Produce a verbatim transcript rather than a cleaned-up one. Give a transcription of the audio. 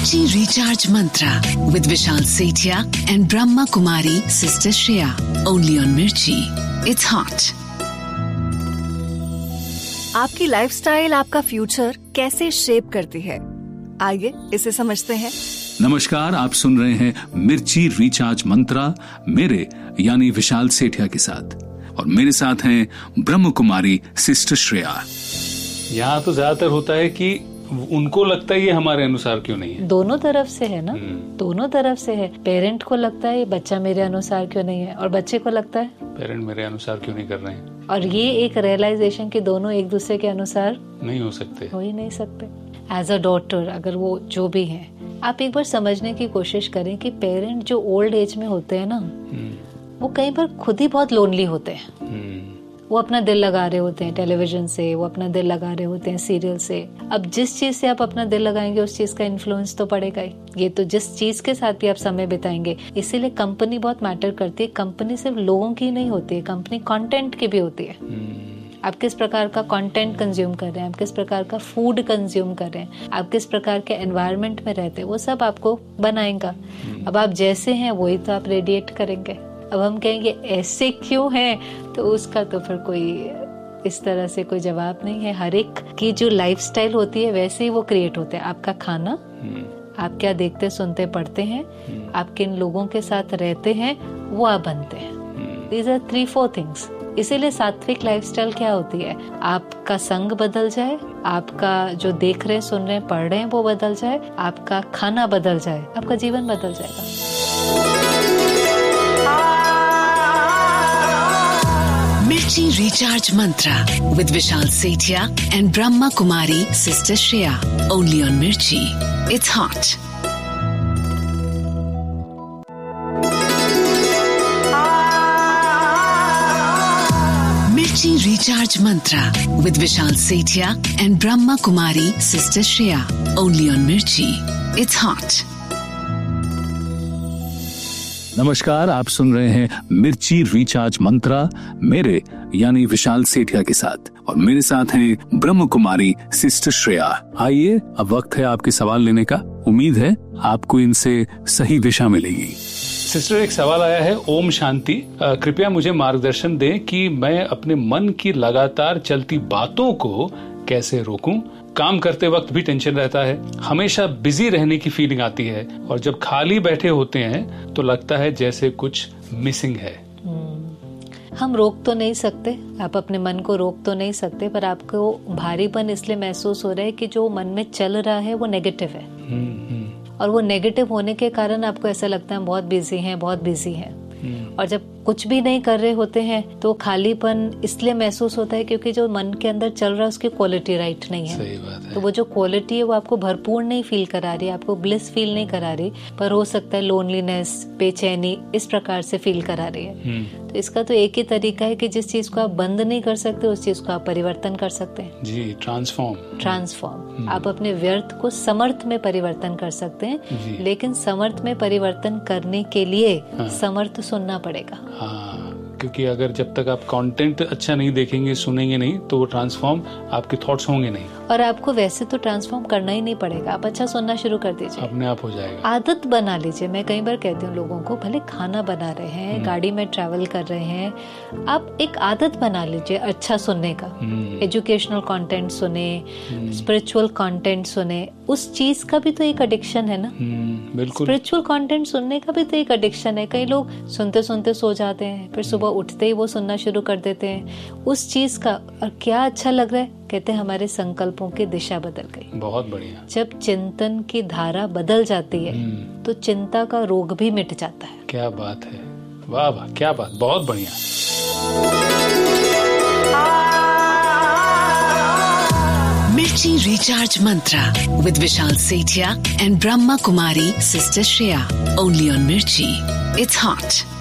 Mirchi Recharge Mantra with Vishal Sethia and Brahma Kumari Sister Shreya. Only on Mirchi. It's hot. आपकी lifestyle आपका future कैसे shape करती है, आइए इसे समझते हैं। नमस्कार, आप सुन रहे हैं मिर्ची रिचार्ज मंत्रा मेरे यानी विशाल सेठिया के साथ, और मेरे साथ हैं ब्रह्म कुमारी सिस्टर श्रेया। यहाँ तो ज्यादातर होता है कि उनको लगता है ये हमारे अनुसार क्यों नहीं है। दोनों तरफ से है ना, दोनों तरफ से है। पेरेंट को लगता है ये बच्चा मेरे अनुसार क्यों नहीं है, और बच्चे को लगता है पेरेंट मेरे अनुसार क्यों नहीं कर रहे हैं। और ये एक रियलाइजेशन कि दोनों एक दूसरे के अनुसार नहीं हो सकते, हो ही नहीं सकते। एज अ डॉटर अगर वो जो भी है, आप एक बार समझने की कोशिश करें कि पेरेंट जो ओल्ड एज में होते हैं ना, वो कई बार खुद ही बहुत लोनली होते हैं। वो अपना दिल लगा रहे होते हैं टेलीविजन से, वो अपना दिल लगा रहे होते हैं सीरियल से। अब जिस चीज से आप अपना दिल लगाएंगे उस चीज का इन्फ्लुएंस तो पड़ेगा ही। ये तो जिस चीज के साथ भी आप समय बिताएंगे, इसीलिए कंपनी बहुत मैटर करती है। कंपनी सिर्फ लोगों की नहीं होती है, कंपनी कंटेंट की भी होती है। आप किस प्रकार का कंटेंट कंज्यूम कर रहे हैं, आप किस प्रकार का फूड कंज्यूम कर रहे हैं, आप किस प्रकार के एनवायरनमेंट में रहते हैं, वो सब आपको बनाएगा। अब आप जैसे हैं वही तो आप रेडिएट करेंगे। अब हम कहेंगे ऐसे क्यों है, तो उसका तो फिर कोई इस तरह से कोई जवाब नहीं है। हर एक की जो लाइफस्टाइल होती है वैसे ही वो क्रिएट होते हैं। आपका खाना, आप क्या देखते सुनते पढ़ते हैं, आप किन लोगों के साथ रहते हैं, वो आप बनते हैं। These are three four things. इसीलिए सात्विक लाइफस्टाइल क्या होती है, आपका संग बदल जाए, आपका जो देख रहे हैं सुन रहे हैं पढ़ रहे हैं वो बदल जाए, आपका खाना बदल जाए, आपका जीवन बदल जाएगा। Mirchi Recharge Mantra with Vishal Sethia and Brahma Kumari Sister Shreya. Only on Mirchi. It's hot. Mirchi Recharge Mantra with Vishal Sethia and Brahma Kumari Sister Shreya. Only on Mirchi. It's hot. नमस्कार, आप सुन रहे हैं मिर्ची recharge मंत्रा मेरे यानी विशाल सेठिया के साथ, और मेरे साथ हैं ब्रह्म कुमारी सिस्टर श्रेया। आइए, अब वक्त है आपके सवाल लेने का। उम्मीद है आपको इनसे सही दिशा मिलेगी। सिस्टर, एक सवाल आया है। ओम शांति, कृपया मुझे मार्गदर्शन दें कि मैं अपने मन की लगातार चलती बातों को कैसे रोकूं। काम करते वक्त भी टेंशन रहता है, हमेशा बिजी रहने की फीलिंग आती है, और जब खाली बैठे होते हैं तो लगता है जैसे कुछ मिसिंग है। हम रोक तो नहीं सकते, आप अपने मन को रोक तो नहीं सकते, पर आपको भारीपन इसलिए महसूस हो रहा है कि जो मन में चल रहा है वो नेगेटिव है। और वो नेगेटिव होने के कारण आपको ऐसा लगता है बहुत बिजी हैं, बहुत बिजी हैं। और जब कुछ भी नहीं कर रहे होते हैं तो खालीपन इसलिए महसूस होता है क्योंकि जो मन के अंदर चल रहा है उसकी क्वालिटी राइट नहीं है। सही बात है। तो वो जो क्वालिटी है वो आपको भरपूर नहीं फील करा रही, आपको ब्लिस फील नहीं करा रही, पर हो सकता है लोनलीनेस, बेचैनी इस प्रकार से फील करा रही है। तो इसका तो एक ही तरीका है कि जिस चीज को आप बंद नहीं कर सकते उस चीज को आप परिवर्तन कर सकते हैं। जी, ट्रांसफॉर्म ट्रांसफॉर्म आप अपने व्यर्थ को समर्थ में परिवर्तन कर सकते हैं, लेकिन समर्थ में परिवर्तन करने के लिए हाँ। समर्थ सुनना पड़ेगा। हाँ, क्योंकि अगर जब तक आप कंटेंट अच्छा नहीं देखेंगे, सुनेंगे नहीं, तो वो ट्रांसफॉर्म आपके थॉट्स होंगे नहीं। और आपको वैसे तो ट्रांसफॉर्म करना ही नहीं पड़ेगा, आप अच्छा सुनना शुरू कर दीजिए, अपने आप हो जाएगा। आदत बना लीजिए। मैं कई बार कहती हूँ लोगों को, भले खाना बना रहे हैं, गाड़ी में ट्रैवल कर रहे हैं, आप एक आदत बना लीजिए अच्छा सुनने का। एजुकेशनल कंटेंट सुने, स्पिरिचुअल कंटेंट सुने, उस चीज का भी तो एक एडिक्शन है ना। बिल्कुल, स्पिरिचुअल कंटेंट सुनने का भी तो एक एडिक्शन है। कई लोग सुनते सुनते सो जाते हैं, फिर सुबह उठते ही वो सुनना शुरू कर देते हैं उस चीज का, और क्या अच्छा लग रहा है, कहते हैं हमारे संकल्पों की दिशा बदल गई। बहुत बढ़िया। जब चिंतन की धारा बदल जाती है तो चिंता का रोग भी मिट जाता है। क्या बात है, वाह वाह, क्या बात, बहुत बढ़िया। Mirchi Recharge Mantra with Vishal Sethia and Brahma Kumari Sister Shreya. Only on Mirchi. It's hot.